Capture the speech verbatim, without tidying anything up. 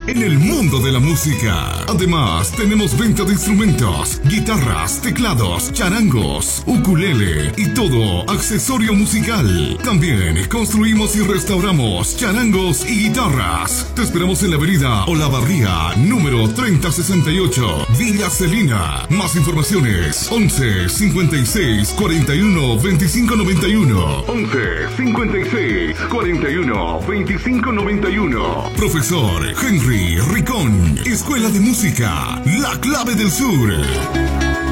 en el mundo de la música. Además, tenemos venta de instrumentos, guitarras, teclados, charangos, ukulele y todo accesorio musical. También construimos y restauramos charangos y guitarras. Te esperamos en la avenida Olavarría, número treinta sesenta y ocho, Villa Celina. Más informaciones: once, cincuenta y seis, cuarenta y uno, veinticinco noventa y uno. once, cincuenta y seis, cuarenta y uno, veinticinco noventa y uno. Profesor Henry Ricón, Escuela de Música, La Clave del Sur.